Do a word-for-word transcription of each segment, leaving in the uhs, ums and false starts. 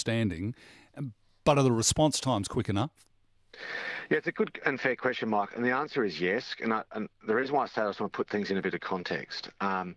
outstanding. But are the response times quick enough? Yeah, it's a good and fair question, Mike, and the answer is yes. And, I, and the reason why I say I just want to put things in a bit of context. Um,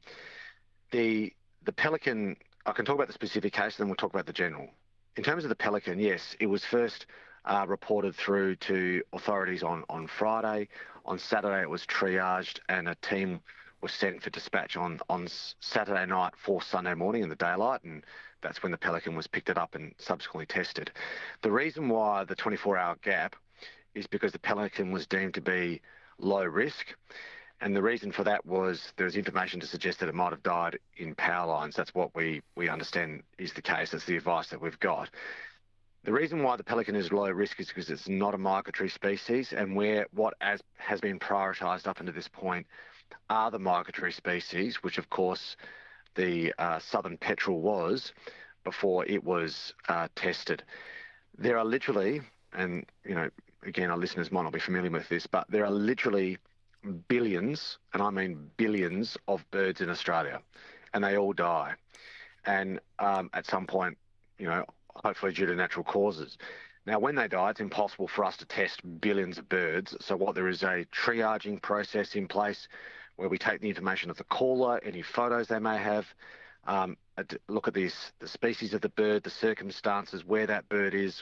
the the Pelican, I can talk about the specific case, and then we'll talk about the general. In terms of the Pelican, yes, it was first uh, reported through to authorities on, on Friday. On Saturday, it was triaged, and a team was sent for dispatch on, on Saturday night for Sunday morning in the daylight, and that's when the Pelican was picked it up and subsequently tested. The reason why the twenty-four hour gap is because the Pelican was deemed to be low risk. And the reason for that was there was information to suggest that it might have died in power lines. That's what we, we understand is the case. That's the advice that we've got. The reason why the Pelican is low risk is because it's not a migratory species, and where what as has been prioritised up until this point are the migratory species, which of course the uh, southern petrel was before it was uh, tested. There are literally, and you know, again, our listeners might not be familiar with this, but there are literally billions, and I mean billions, of birds in Australia, and they all die. And um, at some point, you know, hopefully due to natural causes. Now, when they die, it's impossible for us to test billions of birds. So what there is a triaging process in place where we take the information of the caller, any photos they may have, um, look at these, the species of the bird, the circumstances, where that bird is,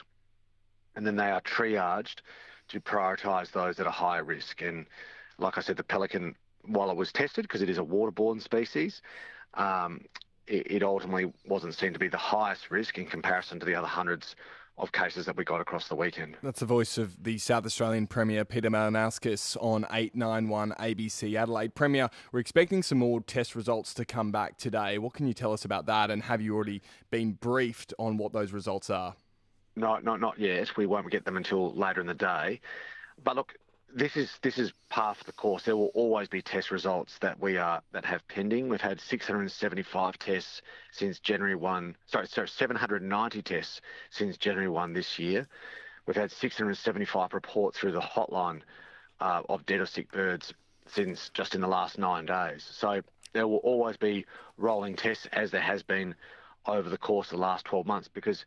and then they are triaged to prioritise those that are higher risk. And like I said, the Pelican, while it was tested, because it is a waterborne species, um, it, it ultimately wasn't seen to be the highest risk in comparison to the other hundreds of cases that we got across the weekend. That's the voice of the South Australian Premier, Peter Malinauskas, on eight ninety-one A B C Adelaide. Premier, we're expecting some more test results to come back today. What can you tell us about that, and have you already been briefed on what those results are? No, not not yet. We won't get them until later in the day. But look, this is this is par for the course. There will always be test results that we are that have pending. We've had six hundred seventy-five tests since January first. Sorry, sorry, seven hundred ninety tests since January first this year. We've had six hundred seventy-five reports through the hotline uh, of dead or sick birds since just in the last nine days. So there will always be rolling tests, as there has been over the course of the last twelve months, because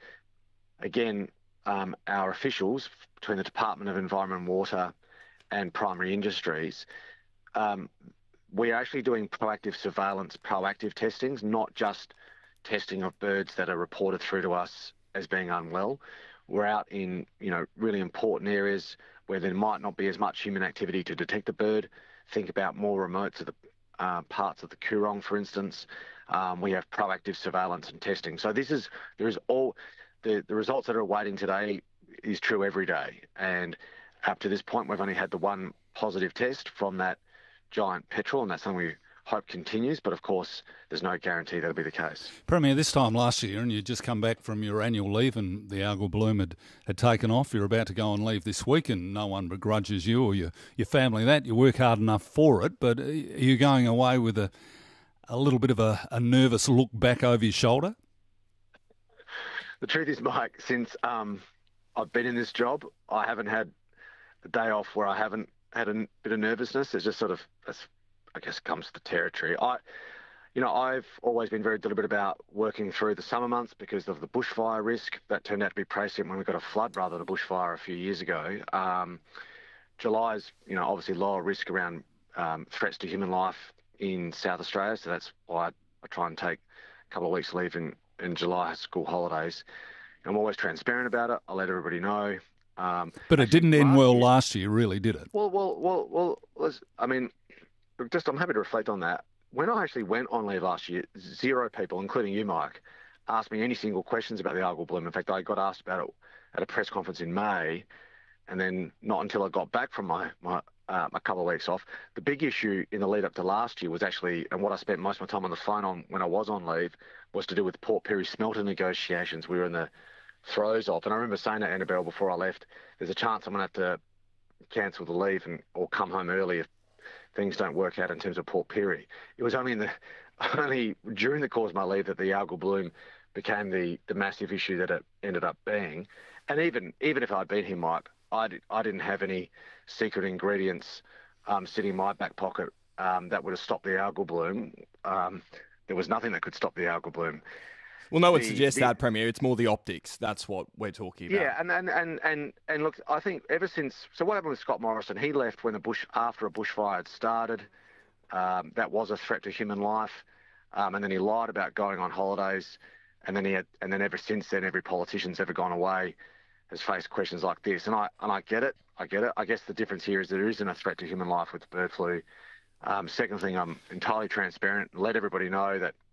again, um, our officials between the Department of Environment and Water and primary industries, um, we are actually doing proactive surveillance, proactive testings, not just testing of birds that are reported through to us as being unwell. We're out in, you know, really important areas where there might not be as much human activity to detect a bird. Think about more remote to the uh, parts of the Coorong, for instance. Um, we have proactive surveillance and testing. So this is, there is all, the, the results that are awaiting today is true every day. And up to this point, we've only had the one positive test from that giant petrel, and that's something we hope continues, but of course there's no guarantee that'll be the case. Premier, this time last year, and you'd just come back from your annual leave and the algal bloom had, had taken off, you're about to go on leave this week, and no one begrudges you or your, your family that. You work hard enough for it, but are you going away with a, a little bit of a, a nervous look back over your shoulder? The truth is, Mike, since um, I've been in this job, I haven't had a day off where I haven't had a bit of nervousness. It's just sort of, that's, I guess, comes to the territory. I, you know, I've always been very deliberate about working through the summer months because of the bushfire risk. That turned out to be prescient when we got a flood rather than a bushfire a few years ago. Um, July's, you know, obviously lower risk around um, threats to human life in South Australia, so that's why I, I try and take a couple of weeks leave in, in July school holidays. I'm always transparent about it. I let everybody know. Um, but it didn't end well year, last year, really, did it? Well, well, well, well. Was, I mean, just I'm happy to reflect on that. When I actually went on leave last year, zero people, including you, Mike, asked me any single questions about the algal bloom. In fact, I got asked about it at a press conference in May, and then not until I got back from my my, uh, my couple of weeks off. The big issue in the lead up to last year was actually, and what I spent most of my time on the phone on when I was on leave, was to do with Port Pirie smelter negotiations. We were in the throes of, and I remember saying to Annabelle before I left, there's a chance I'm going to have to cancel the leave and or come home early if things don't work out in terms of Port Pirie. It was only in the only during the course of my leave that the algal bloom became the, the massive issue that it ended up being. And even even if I'd been here, Mike, I, did, I didn't have any secret ingredients um, sitting in my back pocket um, that would have stopped the algal bloom. Um, there was nothing that could stop the algal bloom. Well, no one the, suggests the, that, Premier. It's more the optics. That's what we're talking about. Yeah, and, and, and, and, and look, I think ever since, so what happened with Scott Morrison? He left when the bush, after a bushfire had started. Um, that was a threat to human life. Um, and then he lied about going on holidays. And then he had, and then ever since then, every politician's ever gone away has faced questions like this. And I, and I get it. I get it. I guess the difference here is there isn't a threat to human life with bird flu. Um, second thing, I'm entirely transparent. Let everybody know that